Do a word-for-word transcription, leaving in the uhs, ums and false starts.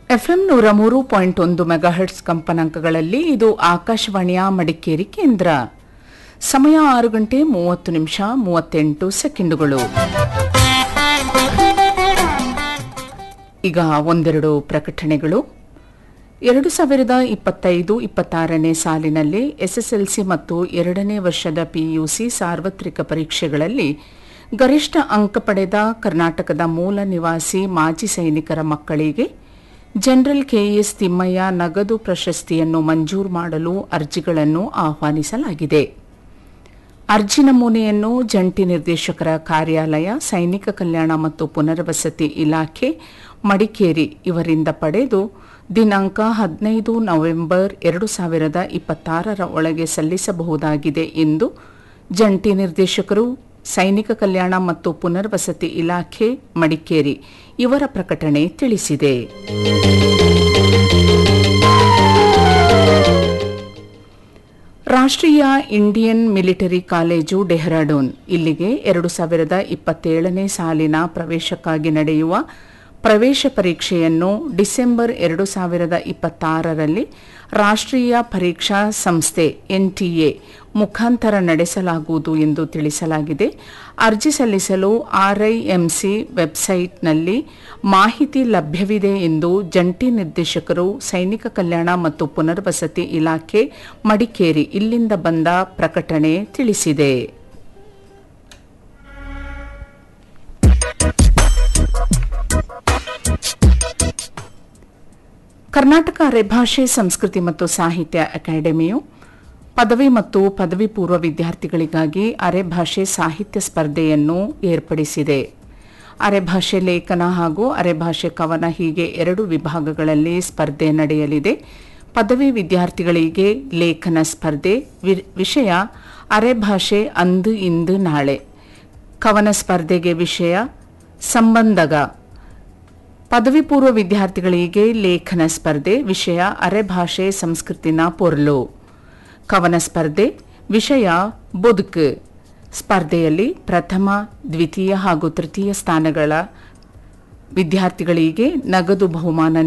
FM ನೂರ ಮೂರು point ಒಂದು ಮೆಗಾಹರ್ಟ್ಸ್ ಕಂಪನಾಂಕಗಳಲ್ಲಿ ಇದು ಆಕಾಶವಾಣಿಯ ಮಡಿಕೇರಿ ಕೇಂದ್ರ. ಸಮಯ ಆರು ಗಂಟೆ ಮೂವತ್ತು ನಿಮಿಷ ಮೂವತ್ತೆಂಟು ಸೆಕೆಂಡುಗಳು. ಈಗ ಒಂದೆರಡು ಪ್ರಕಟಣೆಗಳು. ಎರಡು ಸಾವಿರದ ಇಪ್ಪತ್ತೈದು ಇಪ್ಪತ್ತಾರನೇ ಸಾಲಿನಲ್ಲಿ ಎಸ್ಎಸ್ಎಲ್ಸಿ ಮತ್ತು ಎರಡನೇ ವರ್ಷದ ಪಿಯುಸಿ ಸಾರ್ವತ್ರಿಕ ಪರೀಕ್ಷೆಗಳಲ್ಲಿ ಗರಿಷ್ಠ ಅಂಕ ಪಡೆದ ಕರ್ನಾಟಕದ ಮೂಲ ನಿವಾಸಿ ಮಾಜಿ ಸೈನಿಕರ ಮಕ್ಕಳಿಗೆ ಜನರಲ್ ಕೆಎಸ್ ತಿಮ್ಮಯ್ಯ ನಗದು ಪ್ರಶಸ್ತಿಯನ್ನು ಮಂಜೂರು ಮಾಡಲು ಅರ್ಜಿಗಳನ್ನು ಆಹ್ವಾನಿಸಲಾಗಿದೆ. ಅರ್ಜಿ ನಮೂನೆಯನ್ನು ಜಂಟಿ ನಿರ್ದೇಶಕರ ಕಾರ್ಯಾಲಯ, ಸೈನಿಕ ಕಲ್ಯಾಣ ಮತ್ತು ಪುನರ್ವಸತಿ ಇಲಾಖೆ, ಮಡಿಕೇರಿ ಇವರಿಂದ ಪಡೆದು ದಿನಾಂಕ ಹದಿನೈದು ನವೆಂಬರ್ ಎರಡು ಸಾವಿರದ ಇಪ್ಪತ್ತಾರರ ಒಳಗೆ ಸಲ್ಲಿಸಬಹುದಾಗಿದೆ ಎಂದು ಜಂಟಿ ನಿರ್ದೇಶಕರು, ಸೈನಿಕ ಕಲ್ಯಾಣ ಮತ್ತು ಪುನರ್ವಸತಿ ಇಲಾಖೆ, ಮಡಿಕೇರಿ ಇವರ ಪ್ರಕಟಣೆ ತಿಳಿಸಿದೆ. ರಾಷ್ಟ್ರೀಯ ಇಂಡಿಯನ್ ಮಿಲಿಟರಿ ಕಾಲೇಜು ಡೆಹ್ರಾಡೂನ್ ಇಲ್ಲಿಗೆ ಎರಡು ಸಾವಿರದ ಇಪ್ಪತ್ತೇಳನೇ ಸಾಲಿನ ಪ್ರವೇಶಕ್ಕಾಗಿ ನಡೆಯುವ ಪ್ರವೇಶ ಪರೀಕ್ಷೆಯನ್ನು ಡಿಸೆಂಬರ್ ಎರಡು ಸಾವಿರದ ಇಪ್ಪತ್ತಾರರಲ್ಲಿ ರಾಷ್ಟ್ರೀಯ ಪರೀಕ್ಷಾ ಸಂಸ್ಥೆ ಎನ್ಟಿಎ ಮುಖಾಂತರ ನಡೆಸಲಾಗುವುದು ಎಂದು ತಿಳಿಸಲಾಗಿದೆ. ಅರ್ಜಿ ಸಲ್ಲಿಸಲು ಆರ್ಐಎಂಸಿ ವೆಬ್ಸೈಟ್ನಲ್ಲಿ ಮಾಹಿತಿ ಲಭ್ಯವಿದೆ ಎಂದು ಜಂಟಿ ನಿರ್ದೇಶಕರು, ಸೈನಿಕ ಕಲ್ಯಾಣ ಮತ್ತು ಪುನರ್ವಸತಿ ಇಲಾಖೆ, ಮಡಿಕೇರಿ ಇಲ್ಲಿಂದ ಬಂದ ಪ್ರಕಟಣೆ ತಿಳಿಸಿದೆ. ಕರ್ನಾಟಕ ಅರೆಭಾಷೆ ಸಂಸ್ಕೃತಿ ಮತ್ತು ಸಾಹಿತ್ಯ ಅಕಾಡೆಮಿಯು ಪದವಿ ಮತ್ತು ಪದವಿ ಪೂರ್ವ ವಿದ್ಯಾರ್ಥಿಗಳಿಗಾಗಿ ಅರೆಭಾಷೆ ಸಾಹಿತ್ಯ ಸ್ಪರ್ಧೆಯನ್ನು ಏರ್ಪಡಿಸಿದೆ. ಅರೆಭಾಷೆ ಲೇಖನ ಹಾಗೂ ಅರೆಭಾಷೆ ಕವನ ಹೀಗೆ ಎರಡು ವಿಭಾಗಗಳಲ್ಲಿ ಸ್ಪರ್ಧೆ ನಡೆಯಲಿದೆ. ಪದವಿ ವಿದ್ಯಾರ್ಥಿಗಳಿಗೆ ಲೇಖನ ಸ್ಪರ್ಧೆ, ವಿಷಯ ಅರೆಭಾಷೆ ಅಂದು ಇಂದು ನಾಳೆ. ಕವನ ಸ್ಪರ್ಧೆಗೆ ವಿಷಯ ಸಂಬಂಧಗ. ಪದವಿ ಪೂರ್ವ ವಿದ್ಯಾರ್ಥಿಗಳಿಗೆ ಲೇಖನ ಸ್ಪರ್ಧೆ, ವಿಷಯ ಅರೆಭಾಷೆ ಸಂಸ್ಕೃತಿನ ಪೊರ್ಲು. ಕವನ ಸ್ಪರ್ಧೆ, ವಿಷಯ ಬದುಕು. ಸ್ಪರ್ಧೆಯಲ್ಲಿ ಪ್ರಥಮ, ದ್ವಿತೀಯ ಹಾಗೂ ತೃತೀಯ ಸ್ಥಾನಗಳ ವಿದ್ಯಾರ್ಥಿಗಳಿಗೆ ನಗದು ಬಹುಮಾನ